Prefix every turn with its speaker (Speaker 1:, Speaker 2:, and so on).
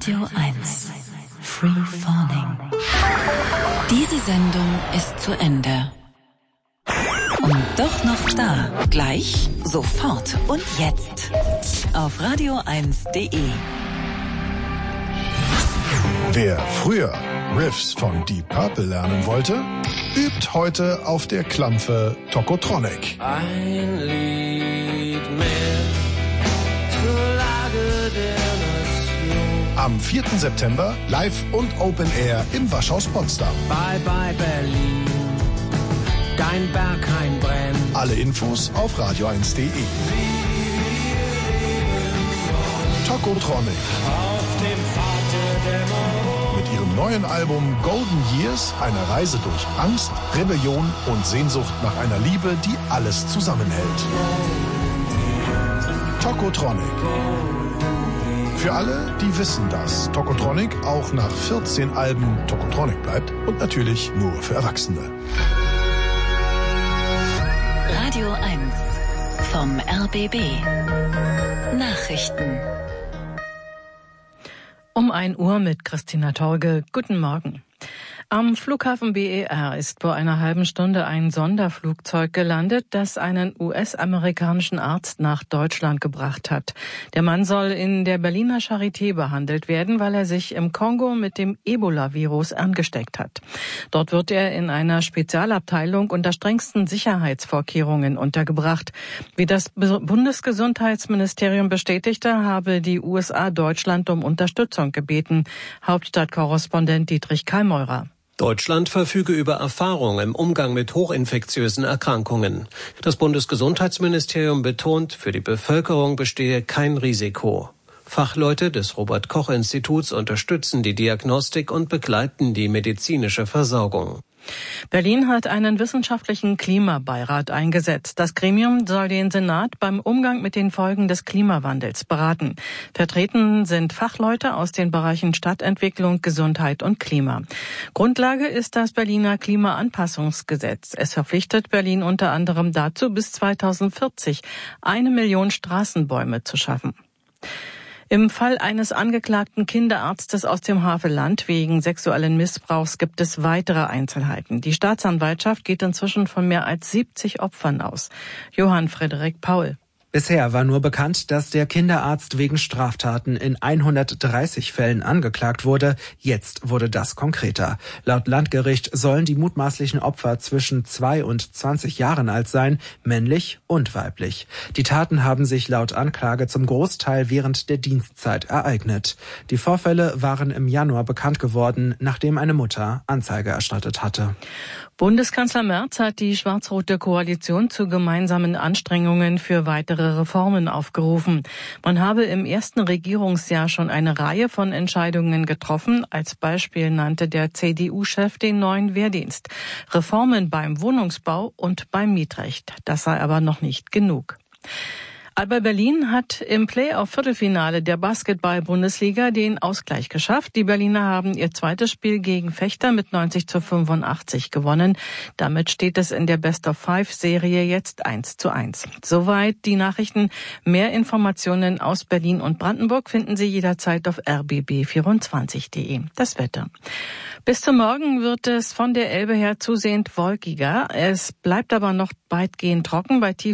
Speaker 1: Radio 1 Free Falling. Diese Sendung ist zu Ende. Und doch noch da. Gleich, sofort und jetzt. Auf radio1.de.
Speaker 2: Wer früher Riffs von Deep Purple lernen wollte, übt heute auf der Klampfe Tokotronic.
Speaker 3: Ein Lied mehr zur Lage der Nation.
Speaker 2: Am 4. September live und Open Air im Waschhaus Potsdam.
Speaker 3: Bye bye Berlin, dein Berghain brennt.
Speaker 2: Alle Infos auf radio1.de. Tokotronic.
Speaker 3: Auf dem Pfade der Mond.
Speaker 2: Mit ihrem neuen Album Golden Years eine Reise durch Angst, Rebellion und Sehnsucht nach einer Liebe, die alles zusammenhält. Tokotronic. Für alle, die wissen, dass Tokotronic auch nach 14 Alben Tokotronic bleibt und natürlich nur für Erwachsene.
Speaker 1: Radio 1 vom RBB. Nachrichten.
Speaker 4: Um 1 Uhr mit Christina Torge. Guten Morgen. Am Flughafen BER ist vor einer halben Stunde ein Sonderflugzeug gelandet, das einen US-amerikanischen Arzt nach Deutschland gebracht hat. Der Mann soll in der Berliner Charité behandelt werden, weil er sich im Kongo mit dem Ebola-Virus angesteckt hat. Dort wird er in einer Spezialabteilung unter strengsten Sicherheitsvorkehrungen untergebracht. Wie das Bundesgesundheitsministerium bestätigte, habe die USA Deutschland um Unterstützung gebeten. Hauptstadtkorrespondent Dietrich Kallmeurer.
Speaker 5: Deutschland verfüge über Erfahrung im Umgang mit hochinfektiösen Erkrankungen. Das Bundesgesundheitsministerium betont, für die Bevölkerung bestehe kein Risiko. Fachleute des Robert-Koch-Instituts unterstützen die Diagnostik und begleiten die medizinische Versorgung.
Speaker 4: Berlin hat einen wissenschaftlichen Klimabeirat eingesetzt. Das Gremium soll den Senat beim Umgang mit den Folgen des Klimawandels beraten. Vertreten sind Fachleute aus den Bereichen Stadtentwicklung, Gesundheit und Klima. Grundlage ist das Berliner Klimaanpassungsgesetz. Es verpflichtet Berlin unter anderem dazu, bis 2040 1 Million Straßenbäume zu schaffen. Im Fall eines angeklagten Kinderarztes aus dem Havelland wegen sexuellen Missbrauchs gibt es weitere Einzelheiten. Die Staatsanwaltschaft geht inzwischen von mehr als 70 Opfern aus. Johann Frederik Paul.
Speaker 6: Bisher war nur bekannt, dass der Kinderarzt wegen Straftaten in 130 Fällen angeklagt wurde. Jetzt wurde das konkreter. Laut Landgericht sollen die mutmaßlichen Opfer zwischen 2 und 20 Jahren alt sein, männlich und weiblich. Die Taten haben sich laut Anklage zum Großteil während der Dienstzeit ereignet. Die Vorfälle waren im Januar bekannt geworden, nachdem eine Mutter Anzeige erstattet hatte.
Speaker 4: Bundeskanzler Merz hat die schwarz-rote Koalition zu gemeinsamen Anstrengungen für weitere Reformen aufgerufen. Man habe im ersten Regierungsjahr schon eine Reihe von Entscheidungen getroffen. Als Beispiel nannte der CDU-Chef den neuen Wehrdienst. Reformen beim Wohnungsbau und beim Mietrecht. Das sei aber noch nicht genug. Alba Berlin hat im Playoff-Viertelfinale der Basketball-Bundesliga den Ausgleich geschafft. Die Berliner haben ihr zweites Spiel gegen Vechta mit 90:85 gewonnen. Damit steht es in der Best-of-5-Serie jetzt 1:1. Soweit die Nachrichten. Mehr Informationen aus Berlin und Brandenburg finden Sie jederzeit auf rbb24.de. Das Wetter. Bis zum Morgen wird es von der Elbe her zusehends wolkiger. Es bleibt aber noch weitgehend trocken bei